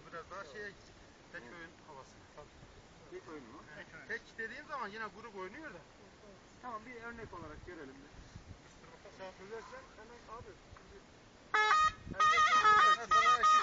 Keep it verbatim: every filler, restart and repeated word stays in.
biraz daha şeye gittik. Tek evet. Oyun havasına. Tek oyun mu? Tek, tek dediğim zaman yine grup oynuyor da. Tamam, bir örnek olarak görelim. Sen söylersen hemen abi. Şimdi,